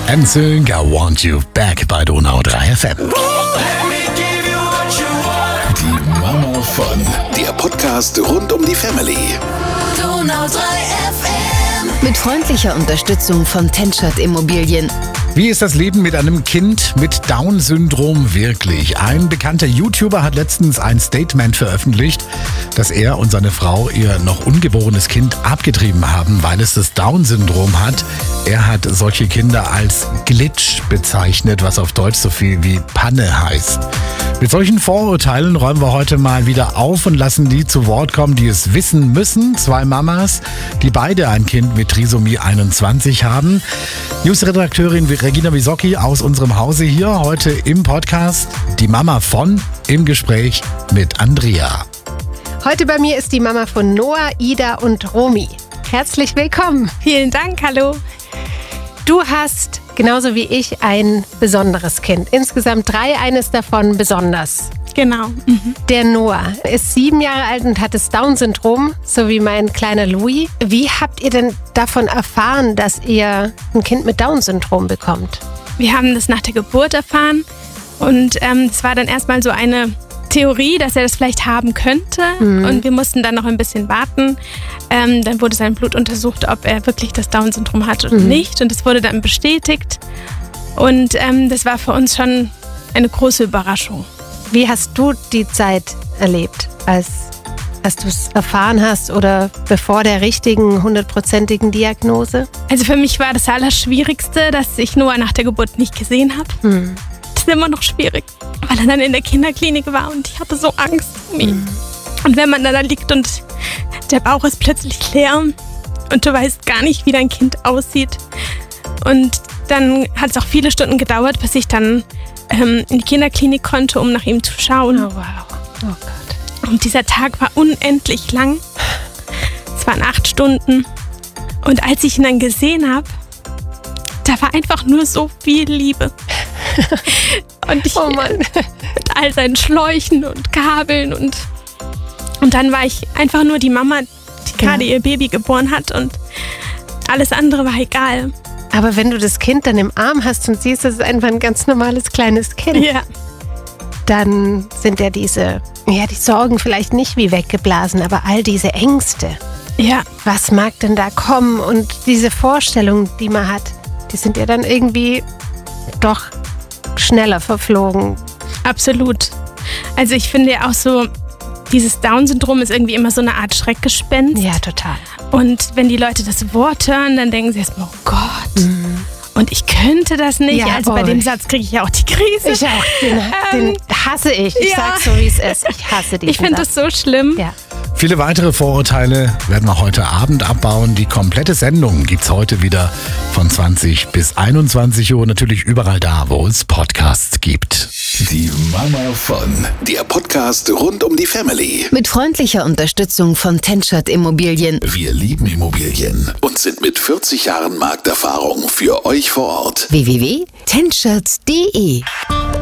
NSYNC, I Want You Back bei Donau 3 FM. Die Mama von. Der Podcast rund um die Family. Donau 3 FM. Mit freundlicher Unterstützung von Tenschert Immobilien. Wie ist das Leben mit einem Kind mit Down-Syndrom wirklich? Ein bekannter YouTuber hat letztens ein Statement veröffentlicht, dass er und seine Frau ihr noch ungeborenes Kind abgetrieben haben, weil es das Down-Syndrom hat. Er hat solche Kinder als Glitch bezeichnet, was auf Deutsch so viel wie Panne heißt. Mit solchen Vorurteilen räumen wir heute mal wieder auf und lassen die zu Wort kommen, die es wissen müssen. 2 Mamas, die beide ein Kind mit Trisomie 21 haben. Newsredakteurin Regina Wisocki aus unserem Hause hier heute im Podcast. Die Mama von im Gespräch mit Andrea. Heute bei mir ist die Mama von Noah, Ida und Romy. Herzlich willkommen. Vielen Dank, hallo. Du hast, genauso wie ich, ein besonderes Kind. Insgesamt 3, eines davon besonders. Genau. Der Noah ist 7 Jahre alt und hat das Down-Syndrom, so wie mein kleiner Louis. Wie habt ihr denn davon erfahren, dass ihr ein Kind mit Down-Syndrom bekommt? Wir haben das nach der Geburt erfahren und es war dann erstmal so eine Theorie, dass er das vielleicht haben könnte und wir mussten dann noch ein bisschen warten. Dann wurde sein Blut untersucht, ob er wirklich das Down-Syndrom hat oder nicht, und es wurde dann bestätigt und das war für uns schon eine große Überraschung. Wie hast du die Zeit erlebt, als du es erfahren hast oder bevor der richtigen 100%igen Diagnose? Also für mich war das Allerschwierigste, dass ich Noah nach der Geburt nicht gesehen habe. Das ist immer noch schwierig, weil er dann in der Kinderklinik war und ich hatte so Angst um ihn. Und wenn man dann da liegt und der Bauch ist plötzlich leer und du weißt gar nicht, wie dein Kind aussieht. Und dann hat es auch viele Stunden gedauert, bis ich dann in die Kinderklinik konnte, um nach ihm zu schauen. Oh wow, oh Gott. Und dieser Tag war unendlich lang. Es waren 8 Stunden. Und als ich ihn dann gesehen habe, da war einfach nur so viel Liebe. Und ich Oh Mann. mit all seinen Schläuchen und Kabeln und dann war ich einfach nur die Mama, die gerade ihr Baby geboren hat, und alles andere war egal. Aber wenn du das Kind dann im Arm hast und siehst, das ist einfach ein ganz normales kleines Kind, Ja. dann sind ja die Sorgen vielleicht nicht wie weggeblasen, aber all diese Ängste. Ja. Was mag denn da kommen? Und diese Vorstellungen, die man hat, die sind ja dann irgendwie doch schneller verflogen. Absolut. Also ich finde ja auch so, dieses Down-Syndrom ist irgendwie immer so eine Art Schreckgespenst. Ja, total. Und wenn die Leute das Wort hören, dann denken sie erstmal, oh Gott, und ich könnte das nicht. Ja, Also bei dem Satz kriege ich ja auch die Krise. Ich auch. Den hasse ich. Ich ja. sag's so, wie es ist. Ich hasse diesen Ich finde Satz. das so schlimm. Ja. Viele weitere Vorurteile werden wir heute Abend abbauen. Die komplette Sendung gibt's heute wieder von 20 bis 21 Uhr. Natürlich überall da, wo es Podcasts gibt. Die Mama von. Der Podcast rund um die Family. Mit freundlicher Unterstützung von Tenschert Immobilien. Wir lieben Immobilien und sind mit 40 Jahren Markterfahrung für euch vor Ort. www.tenschert.de